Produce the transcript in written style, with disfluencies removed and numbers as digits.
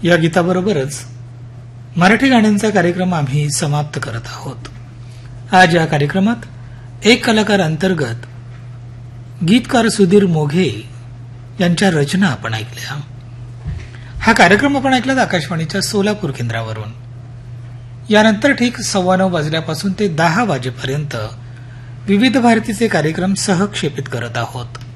या गीताबरोबरच मराठी गाण्यांचा कार्यक्रम आम्ही समाप्त करत आहोत. आज या कार्यक्रमात एक कलाकार अंतर्गत गीतकार सुधीर मोघे यांच्या रचना आपण ऐकल्या. हा कार्यक्रम आपण ऐकलात आकाशवाणीच्या सोलापूर केंद्रावरून. यानंतर ठीक 9:15 वाजल्यापासून ते 10 वाजेपर्यंत विविध भारतीचे कार्यक्रम सहक्षेपित करत आहोत.